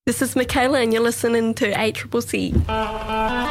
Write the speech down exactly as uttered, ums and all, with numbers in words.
This is Michaela and you're listening to A C C C.